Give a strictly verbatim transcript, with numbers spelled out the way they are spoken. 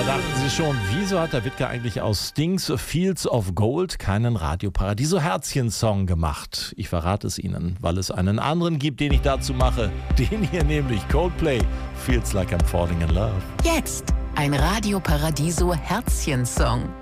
dachten Sie schon, wieso hat der Wittke eigentlich aus Stings Fields of Gold keinen Radio Paradiso Herzchen-Song gemacht? Ich verrate es Ihnen, weil es einen anderen gibt, den ich dazu mache. Den hier nämlich, Coldplay, Feels Like I'm Falling in Love. Jetzt ein Radio Paradiso Herzchen-Song.